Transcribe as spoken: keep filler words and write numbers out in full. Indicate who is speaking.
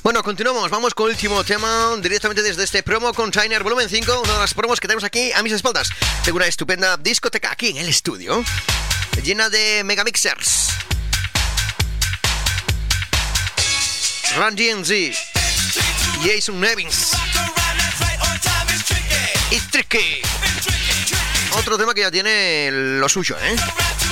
Speaker 1: Bueno, continuamos, vamos con el último tema directamente desde este promo container volumen cinco, una de las promos que tenemos aquí a mis espaldas. Tengo una estupenda discoteca aquí en el estudio, llena de megamixers. Run D M C, Jason Nevins y Tricky. Otro tema que ya tiene lo suyo, ¿eh?